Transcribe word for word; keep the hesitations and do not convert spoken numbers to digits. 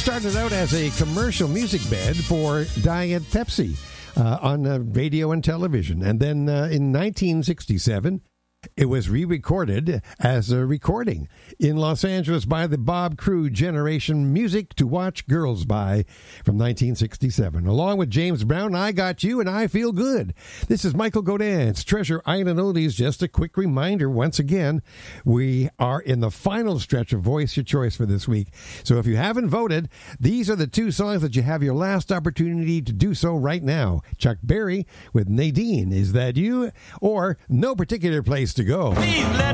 started out as a commercial music bed for Diet Pepsi uh, on uh, radio and television. And then uh, in nineteen sixty-seven, it was re-recorded as a recording in Los Angeles by the Bob Crew Generation Music to Watch Girls By from nineteen sixty-seven. Along with James Brown, I Got You and I Feel Good. This is Michael Godin's Treasure Island Oldies. Just a quick reminder, once again, we are in the final stretch of Voice Your Choice for this week. So if you haven't voted, these are the two songs that you have your last opportunity to do so right now. Chuck Berry with Nadine, Is That You? Or No Particular Place to Go. Please let